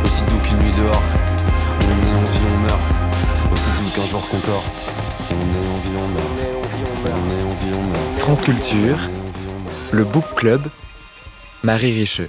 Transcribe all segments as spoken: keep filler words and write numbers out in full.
aussi doux qu'une nuit dehors. On est en vie, on meurt, aussi doux qu'un jour qu'on dort. On est en vie, on meurt, on est en vie, on meurt, on est en vie, on meurt. France Culture, le Book Club, Marie Richeux.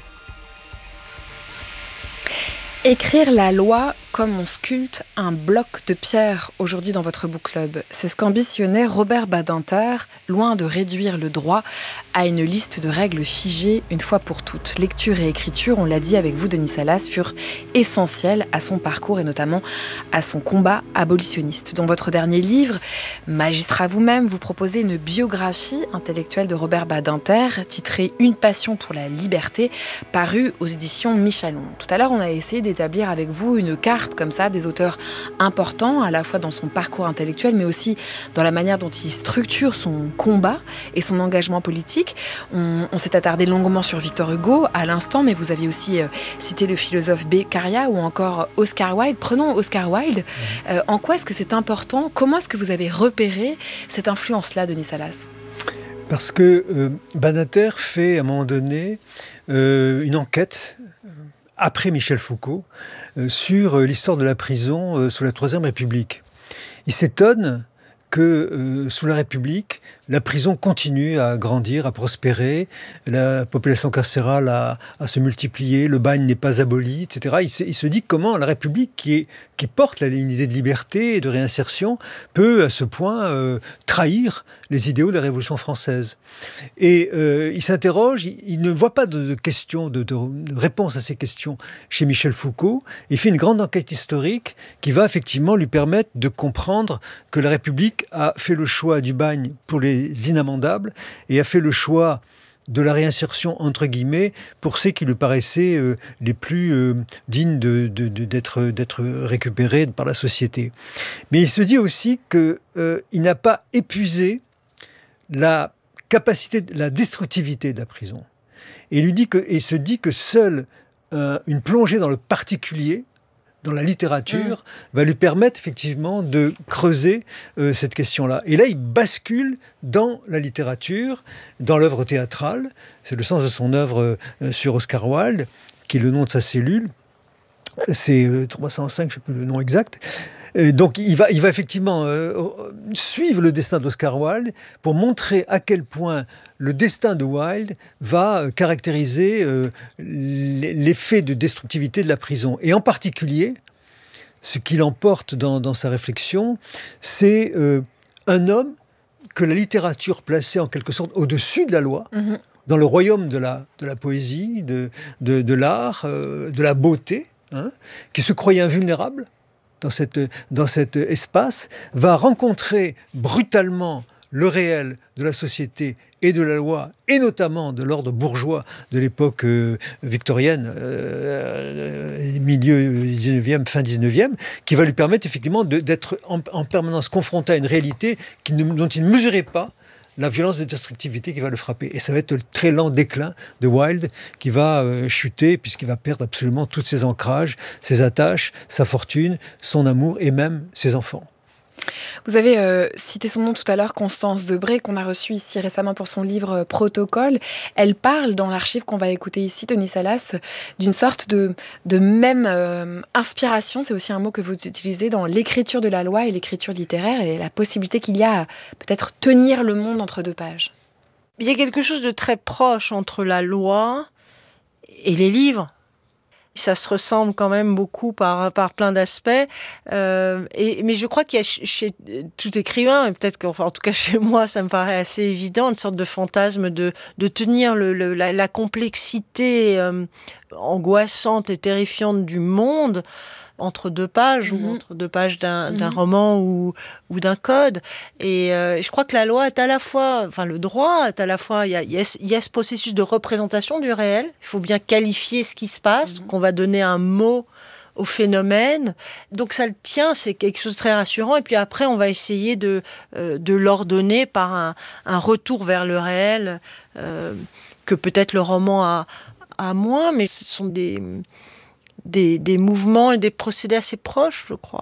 Écrire la loi comme on sculpte un bloc de pierre aujourd'hui dans votre book club. C'est ce qu'ambitionnait Robert Badinter, loin de réduire le droit à une liste de règles figées une fois pour toutes. Lecture et écriture, on l'a dit avec vous Denis Salas, furent essentielles à son parcours et notamment à son combat abolitionniste. Dans votre dernier livre, Magistrat vous-même, vous proposez une biographie intellectuelle de Robert Badinter, titrée Une passion pour la liberté, parue aux éditions Michalon. Tout à l'heure, on a essayé d'établir avec vous une carte comme ça, des auteurs importants, à la fois dans son parcours intellectuel, mais aussi dans la manière dont il structure son combat et son engagement politique. On, on s'est attardé longuement sur Victor Hugo à l'instant, mais vous aviez aussi euh, cité le philosophe Beccaria ou encore Oscar Wilde. Prenons Oscar Wilde. Euh, en quoi est-ce que c'est important ? Comment est-ce que vous avez repéré cette influence-là, Denis Salas ? Parce que euh, Badinter fait à un moment donné euh, une enquête après Michel Foucault, euh, sur euh, l'histoire de la prison euh, sous la Troisième République. Il s'étonne que euh, sous la République, la prison continue à grandir, à prospérer, la population carcérale a, à se multiplier, le bagne n'est pas aboli, et cetera. Il se, il se dit comment la République, qui, est, qui porte là, une idée de liberté et de réinsertion, peut à ce point euh, trahir les idéaux de la Révolution française. Et euh, il s'interroge, il, il ne voit pas de, de questions, de, de, de réponse à ces questions chez Michel Foucault. Il fait une grande enquête historique qui va effectivement lui permettre de comprendre que la République a fait le choix du bagne pour les inamendables et a fait le choix de la réinsertion entre guillemets pour ceux qui lui paraissaient euh, les plus euh, dignes de, de, de, d'être, d'être récupérés par la société. Mais il se dit aussi qu'il euh, n'a pas épuisé la capacité, la destructivité de la prison. Et il lui dit que, et se dit que seule euh, une plongée dans le particulier, dans la littérature, mmh. va lui permettre effectivement de creuser euh, cette question-là. Et là, il bascule dans la littérature, dans l'œuvre théâtrale. C'est le sens de son œuvre euh, sur Oscar Wilde, qui est le nom de sa cellule. C'est euh, trois cent cinq, je ne sais plus le nom exact. Et donc, il va, il va effectivement euh, suivre le destin d'Oscar Wilde pour montrer à quel point le destin de Wilde va caractériser euh, l'effet de destructivité de la prison. Et en particulier, ce qui l'emporte dans, dans sa réflexion, c'est euh, un homme que la littérature plaçait en quelque sorte au-dessus de la loi, mmh. dans le royaume de la, de la poésie, de, de, de l'art, euh, de la beauté, hein, qui se croyait invulnérable dans, cette, dans cet espace, va rencontrer brutalement le réel de la société et de la loi, et notamment de l'ordre bourgeois de l'époque euh, victorienne, euh, milieu dix-neuvième, fin dix-neuvième, qui va lui permettre effectivement de, d'être en, en permanence confronté à une réalité qui ne, dont il ne mesurait pas la violence de destructivité qui va le frapper. Et ça va être le très lent déclin de Wilde qui va euh, chuter, puisqu'il va perdre absolument tous ses ancrages, ses attaches, sa fortune, son amour et même ses enfants. Vous avez euh, cité son nom tout à l'heure, Constance Debré, qu'on a reçue ici récemment pour son livre euh, Protocole. Elle parle dans l'archive qu'on va écouter ici, Denis Salas, d'une sorte de, de même euh, inspiration, c'est aussi un mot que vous utilisez, dans l'écriture de la loi et l'écriture littéraire, et la possibilité qu'il y a à peut-être tenir le monde entre deux pages. Il y a quelque chose de très proche entre la loi et les livres. Ça se ressemble quand même beaucoup par, par plein d'aspects. Euh, et, mais je crois qu'il y a chez, chez tout écrivain, et peut-être qu'enfin, en tout cas chez moi, ça me paraît assez évident, une sorte de fantasme de, de tenir le, le, la, la complexité euh, angoissante et terrifiante du monde entre deux pages, mmh. ou entre deux pages d'un, mmh. d'un roman ou, ou d'un code. Et euh, je crois que la loi est à la fois, enfin le droit est à la fois, il y a, il y a, il y a ce processus de représentation du réel, il faut bien qualifier ce qui se passe, mmh. qu'on va donner un mot au phénomène. Donc ça le tient, c'est quelque chose de très rassurant. Et puis après, on va essayer de, euh, de l'ordonner par un, un retour vers le réel, euh, que peut-être le roman a, a moins, mais ce sont des... Des, des mouvements et des procédés assez proches, je crois.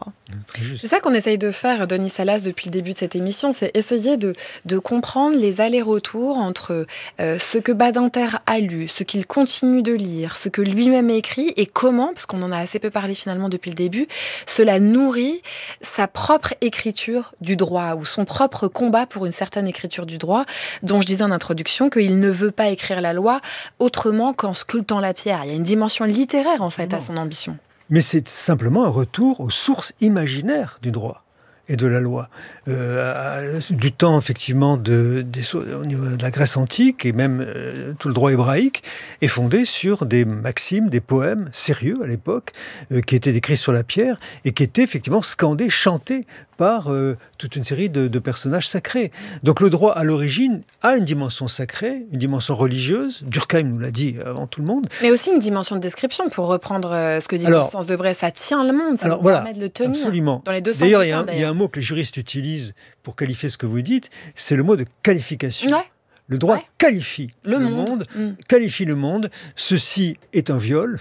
très juste. C'est ça qu'on essaye de faire, Denis Salas, depuis le début de cette émission, c'est essayer de, de comprendre les allers-retours entre euh, ce que Badinter a lu, ce qu'il continue de lire, ce que lui-même écrit, et comment, parce qu'on en a assez peu parlé finalement depuis le début, cela nourrit sa propre écriture du droit, ou son propre combat pour une certaine écriture du droit, dont je disais en introduction qu'il ne veut pas écrire la loi autrement qu'en sculptant la pierre. Il y a une dimension littéraire, en fait, non. à son ambition. Mais c'est simplement un retour aux sources imaginaires du droit et de la loi. Euh, du temps, effectivement, de, des, au niveau de la Grèce antique, et même euh, tout le droit hébraïque, est fondé sur des maximes, des poèmes sérieux à l'époque, euh, qui étaient décrits sur la pierre, et qui étaient effectivement scandés, chantés par euh, toute une série de, de personnages sacrés. Donc le droit, à l'origine, a une dimension sacrée, une dimension religieuse. Durkheim nous l'a dit avant tout le monde. Mais aussi une dimension de description, pour reprendre euh, ce que dit alors, Constance Debray. Ça tient le monde, ça alors, nous voilà, permet de le tenir. Absolument. Dans les deux sens d'ailleurs, du il y, terme, a, il y a un mot que les juristes utilisent pour qualifier ce que vous dites, c'est le mot de qualification. Ouais. Le droit ouais. qualifie le, le monde, monde mmh. qualifie le monde. Ceci est un viol,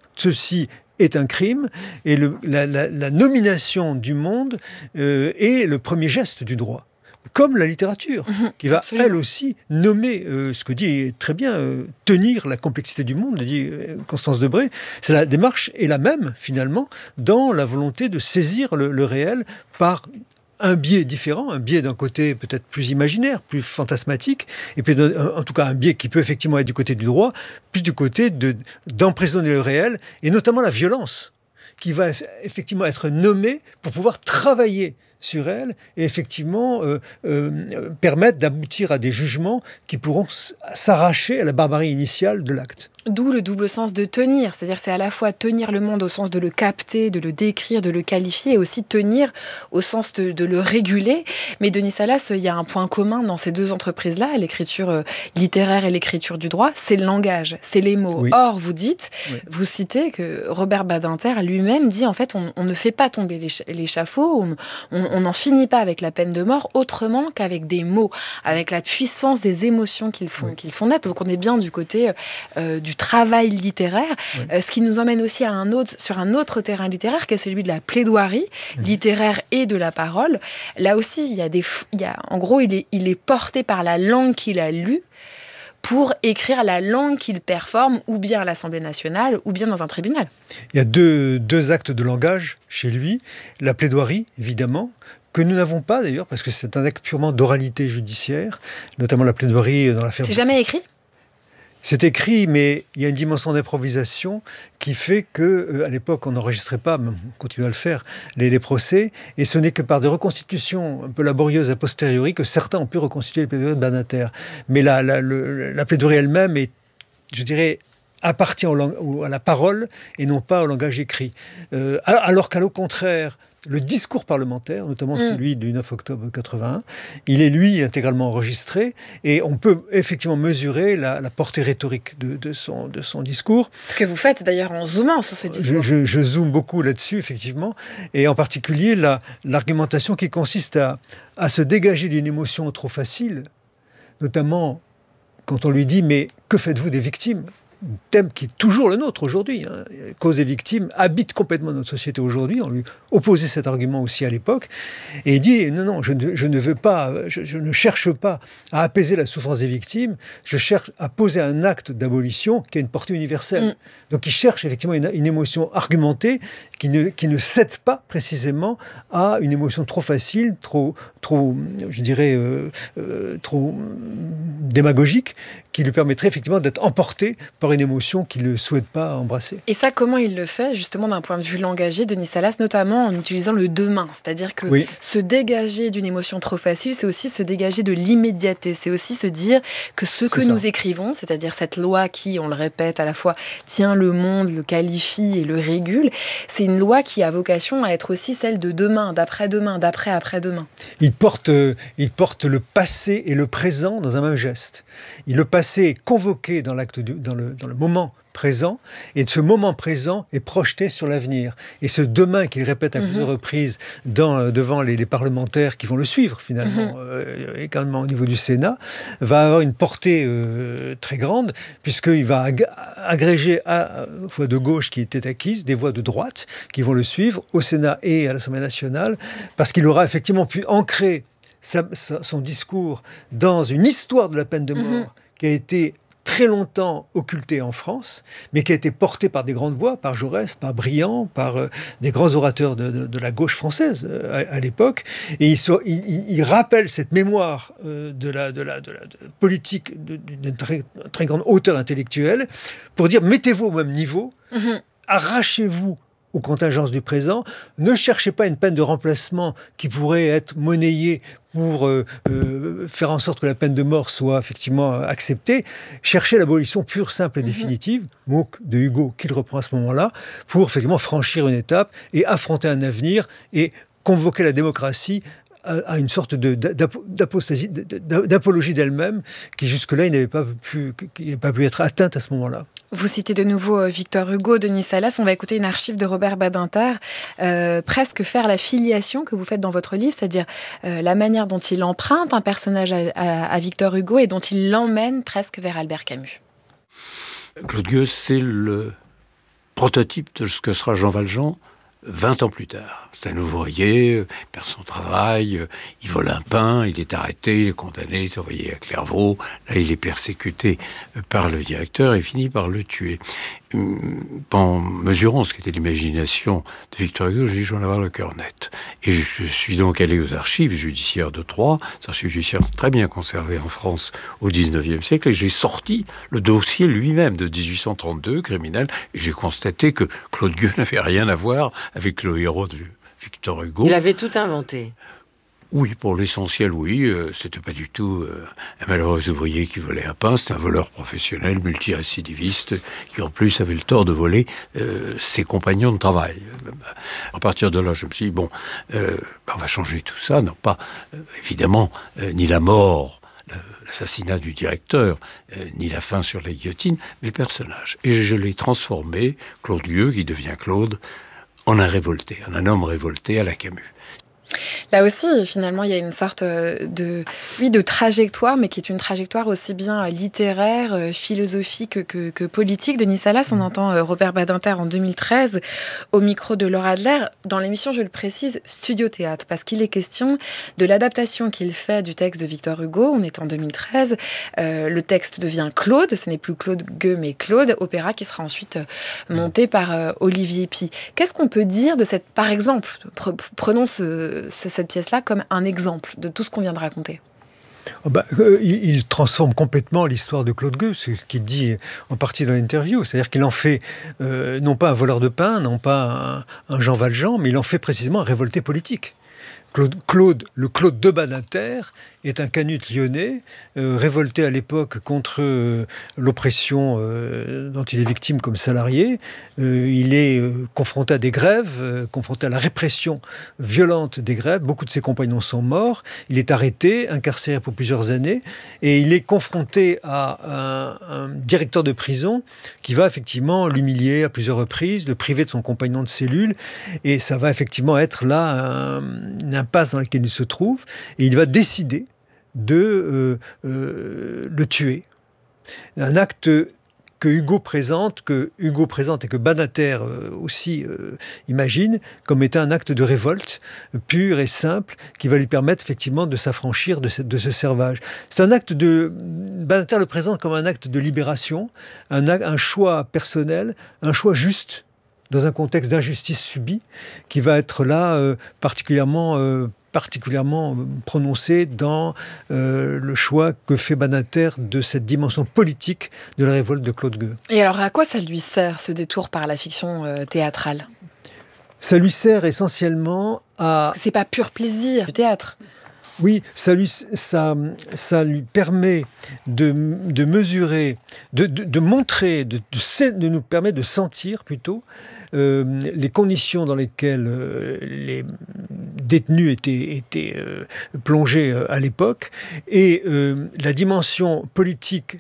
ceci est un crime, et le, la, la, la nomination du monde euh, est le premier geste du droit. Comme la littérature, mmh, qui va absolument. Elle aussi nommer euh, ce que dit très bien euh, tenir la complexité du monde, dit euh, Constance Debray. C'est la démarche est la même finalement dans la volonté de saisir le, le réel par un biais différent, un biais d'un côté peut-être plus imaginaire, plus fantasmatique, et puis en tout cas un biais qui peut effectivement être du côté du droit, plus du côté de, d'emprisonner le réel, et notamment la violence, qui va effectivement être nommée pour pouvoir travailler sur elle et effectivement euh, euh, permettre d'aboutir à des jugements qui pourront s'arracher à la barbarie initiale de l'acte. D'où le double sens de tenir, c'est-à-dire c'est à la fois tenir le monde au sens de le capter, de le décrire, de le qualifier, et aussi tenir au sens de, de le réguler. Mais Denis Salas, il y a un point commun dans ces deux entreprises-là, l'écriture littéraire et l'écriture du droit, c'est le langage, c'est les mots. Oui. Or, vous dites, oui. vous citez que Robert Badinter lui-même dit en fait on, on ne fait pas tomber l'échafaud, on n'en finit pas avec la peine de mort autrement qu'avec des mots, avec la puissance des émotions qu'ils font, oui. qu'ils font naître. Donc on est bien du côté euh, du travail littéraire, oui. euh, ce qui nous emmène aussi à un autre, sur un autre terrain littéraire qui est celui de la plaidoirie oui. littéraire et de la parole. Là aussi, il y a des, il y a, en gros, il est, il est porté par la langue qu'il a lue pour écrire la langue qu'il performe, ou bien à l'Assemblée nationale, ou bien dans un tribunal. Il y a deux, deux actes de langage chez lui. La plaidoirie, évidemment, que nous n'avons pas d'ailleurs, parce que c'est un acte purement d'oralité judiciaire, notamment la plaidoirie dans l'affaire... C'est jamais écrit ? C'est écrit, mais il y a une dimension d'improvisation qui fait que, euh, à l'époque, on n'enregistrait pas, mais on continue à le faire, les, les procès, et ce n'est que par des reconstitutions un peu laborieuses a posteriori que certains ont pu reconstituer les plaidoiries de Badinter. Mais la, la, le, la plaidoirie elle-même est, je dirais, appartient au lang- à la parole et non pas au langage écrit. Euh, alors qu'à l'au contraire, le discours parlementaire, notamment mmh. celui du neuf octobre quatre-vingt-un, il est, lui, intégralement enregistré, et on peut effectivement mesurer la, la portée rhétorique de, de, son, de son discours. Ce que vous faites d'ailleurs en zoomant sur ce discours. Je, je, je zoome beaucoup là-dessus, effectivement, et en particulier la, l'argumentation qui consiste à, à se dégager d'une émotion trop facile, notamment quand on lui dit « mais que faites-vous des victimes ?» Thème qui est toujours le nôtre aujourd'hui. Hein. La cause des victimes habite complètement notre société aujourd'hui. On lui opposait cet argument aussi à l'époque. Et il dit, non, non, je ne, je ne veux pas, je, je ne cherche pas à apaiser la souffrance des victimes, je cherche à poser un acte d'abolition qui a une portée universelle. Mm. Donc il cherche effectivement une, une émotion argumentée qui ne, qui ne cède pas précisément à une émotion trop facile, trop, trop je dirais, euh, euh, trop démagogique, qui lui permettrait effectivement d'être emporté par une émotion qu'il ne souhaite pas embrasser. Et ça, comment il le fait, justement, d'un point de vue langagé, Denis Salas, notamment en utilisant le demain. C'est-à-dire que oui. se dégager d'une émotion trop facile, c'est aussi se dégager de l'immédiateté. C'est aussi se dire que ce que nous écrivons, c'est-à-dire cette loi qui, on le répète, à la fois tient le monde, le qualifie et le régule, c'est une loi qui a vocation à être aussi celle de demain, d'après-demain, d'après-après-demain. Il porte, il porte le passé et le présent dans un même geste. Il le passe passé est convoqué dans, l'acte du, dans, le, dans le moment présent, et ce moment présent est projeté sur l'avenir. Et ce demain qu'il répète à plusieurs mmh. reprises dans, devant les, les parlementaires qui vont le suivre, finalement, mmh. euh, également au niveau du Sénat, va avoir une portée euh, très grande, puisqu'il va ag- agréger à, à voix de gauche qui était acquise, des voix de droite qui vont le suivre au Sénat et à l'Assemblée nationale, parce qu'il aura effectivement pu ancrer sa, sa, son discours dans une histoire de la peine de mort mmh. qui a été très longtemps occulté en France, mais qui a été porté par des grandes voix, par Jaurès, par Briand, par euh, des grands orateurs de, de, de la gauche française euh, à, à l'époque. Et il, so, il, il, il rappelle cette mémoire euh, de la, de la, de la de politique d'une très, très grande hauteur intellectuelle pour dire, mettez-vous au même niveau, mm-hmm. arrachez-vous aux contingences du présent, ne cherchez pas une peine de remplacement qui pourrait être monnayée pour euh, euh, faire en sorte que la peine de mort soit effectivement acceptée. Cherchez l'abolition pure, simple et définitive, mm-hmm. mot de Hugo qu'il reprend à ce moment-là, pour effectivement franchir une étape et affronter un avenir et convoquer la démocratie à une sorte de, d'apostasie, d'apologie d'elle-même qui jusque-là il n'avait pas pu, qui n'avait pas pu être atteinte à ce moment-là. Vous citez de nouveau Victor Hugo, Denis Salas. On va écouter une archive de Robert Badinter, euh, presque faire la filiation que vous faites dans votre livre, c'est-à-dire euh, la manière dont il emprunte un personnage à, à, à Victor Hugo et dont il l'emmène presque vers Albert Camus. Claude Gueux, c'est le prototype de ce que sera Jean Valjean vingt ans plus tard. C'est un ouvrier, il perd son travail, il vole un pain, il est arrêté, il est condamné, il est envoyé à Clairvaux. Là, il est persécuté par le directeur et finit par le tuer. En mesurant ce qu'était l'imagination de Victor Hugo, j'ai dit, je vais en avoir le cœur net. Et je suis donc allé aux archives judiciaires de Troyes, ces archives judiciaires très bien conservées en France au dix-neuvième siècle, et j'ai sorti le dossier lui-même de dix-huit cent trente-deux, criminel, et j'ai constaté que Claude Gueux n'avait rien à voir avec le héros de Victor Hugo. Il avait tout inventé. Oui, pour l'essentiel, oui. Euh, c'était pas du tout euh, un malheureux ouvrier qui volait un pain. C'était un voleur professionnel, multirécidiviste, qui en plus avait le tort de voler euh, ses compagnons de travail. À partir de là, je me suis dit, bon, euh, bah, on va changer tout ça. Non, pas, euh, évidemment, euh, ni la mort, l'assassinat du directeur, euh, ni la fin sur la guillotine, mais le personnage. Et je l'ai transformé, Claude Gueux, qui devient Claude, en un révolté, en un homme révolté à la Camus. Là aussi, finalement, il y a une sorte de, oui, de trajectoire, mais qui est une trajectoire aussi bien littéraire, philosophique que, que politique. Denis Salas, on entend Robert Badinter en deux mille treize au micro de Laura Adler. Dans l'émission, je le précise, Studio Théâtre, parce qu'il est question de l'adaptation qu'il fait du texte de Victor Hugo. On est en deux mille treize. Euh, le texte devient Claude. Ce n'est plus Claude Gueux, mais Claude, opéra qui sera ensuite monté par euh, Olivier Py. Qu'est-ce qu'on peut dire de cette, par exemple, pre- prenons ce cette pièce-là comme un exemple de tout ce qu'on vient de raconter? Oh bah, euh, il, il transforme complètement l'histoire de Claude Gueux, ce qu'il dit en partie dans l'interview. C'est-à-dire qu'il en fait euh, non pas un voleur de pain, non pas un, un Jean Valjean, mais il en fait précisément un révolté politique. Claude, Claude, le Claude de Badinter est un canute lyonnais, euh, révolté à l'époque contre euh, l'oppression euh, dont il est victime comme salarié. Euh, il est euh, confronté à des grèves, euh, confronté à la répression violente des grèves. Beaucoup de ses compagnons sont morts. Il est arrêté, incarcéré pour plusieurs années, et il est confronté à un, un directeur de prison qui va effectivement l'humilier à plusieurs reprises, le priver de son compagnon de cellule, et ça va effectivement être là un, une impasse dans laquelle il se trouve, et il va décider de euh, euh, le tuer. Un acte que Hugo présente, que Hugo présente et que Badinter euh, aussi euh, imagine comme étant un acte de révolte pur et simple qui va lui permettre effectivement de s'affranchir de ce, de ce servage. C'est un acte de... Badinter le présente comme un acte de libération, un, un choix personnel, un choix juste dans un contexte d'injustice subie qui va être là euh, particulièrement... Euh, particulièrement prononcé dans euh, le choix que fait Badinter de cette dimension politique de la révolte de Claude Gueux. Et alors, à quoi ça lui sert, ce détour par la fiction euh, théâtrale ? Ça lui sert essentiellement à... C'est pas pur plaisir du théâtre. Oui, ça lui, ça, ça lui permet de, de mesurer, de, de, de montrer, de, de, de nous permet de sentir plutôt euh, les conditions dans lesquelles euh, les détenus étaient, étaient euh, plongés euh, à l'époque et euh, la dimension politique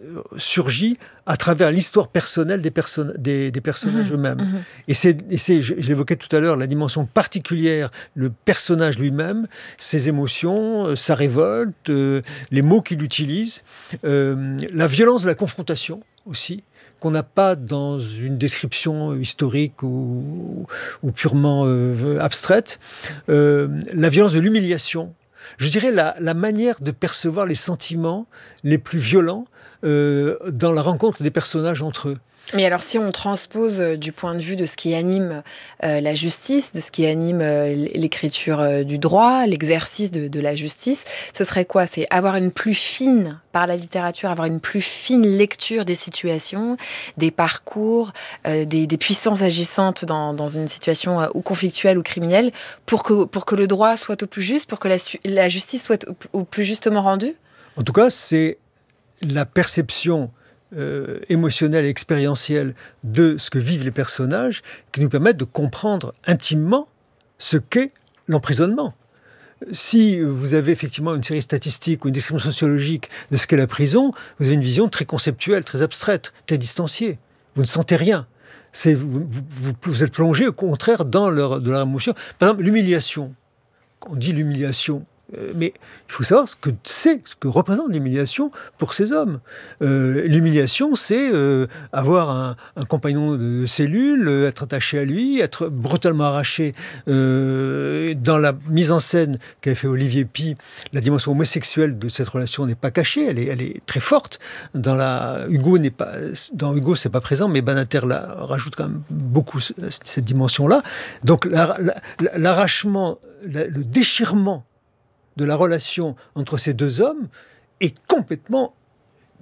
surgit à travers l'histoire personnelle des, perso- des, des personnages mmh, eux-mêmes. Mmh. Et c'est, et c'est je, je l'évoquais tout à l'heure, la dimension particulière, le personnage lui-même, ses émotions, euh, sa révolte, euh, les mots qu'il utilise, euh, la violence de la confrontation aussi, qu'on n'a pas dans une description historique ou, ou purement euh, abstraite, euh, la violence de l'humiliation. Je dirais la, la manière de percevoir les sentiments les plus violents euh, dans la rencontre des personnages entre eux. Mais alors, si on transpose euh, du point de vue de ce qui anime euh, la justice, de ce qui anime euh, l'écriture euh, du droit, l'exercice de, de la justice, ce serait quoi ? C'est avoir une plus fine, par la littérature, avoir une plus fine lecture des situations, des parcours, euh, des, des puissances agissantes dans, dans une situation euh, ou conflictuelle ou criminelle, pour que, pour que le droit soit au plus juste, pour que la, la justice soit au, au plus justement rendue ? En tout cas, c'est la perception Euh, émotionnelle et expérientielle de ce que vivent les personnages qui nous permettent de comprendre intimement ce qu'est l'emprisonnement. Si vous avez effectivement une série statistique ou une description sociologique de ce qu'est la prison, vous avez une vision très conceptuelle, très abstraite, très distanciée. Vous ne sentez rien. C'est, vous, vous, vous êtes plongé au contraire dans leur, de leur émotion. Par exemple, l'humiliation. On dit l'humiliation. Mais il faut savoir ce que c'est, ce que représente l'humiliation pour ces hommes. Euh, l'humiliation, c'est euh, avoir un, un compagnon de cellule, être attaché à lui, être brutalement arraché. Euh, dans la mise en scène qu'avait fait Olivier Py, la dimension homosexuelle de cette relation n'est pas cachée, elle est, elle est très forte. Dans la Hugo n'est pas, dans Hugo c'est pas présent, mais Badinter la rajoute quand même beaucoup cette dimension-là. Donc la, la, l'arrachement, le déchirement de la relation entre ces deux hommes est complètement